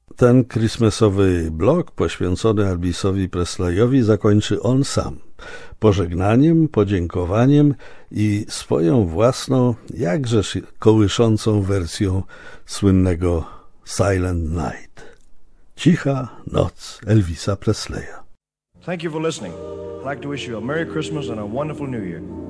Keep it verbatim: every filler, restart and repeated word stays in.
Ten christmasowy blok poświęcony Elvisowi Presleyowi zakończy on sam, pożegnaniem, podziękowaniem i swoją własną, jakżeż kołyszącą wersją słynnego Silent Night. Cicha noc Elvisa Presleya. Thank you for listening. I'd like to wish you a Merry Christmas and a wonderful New Year.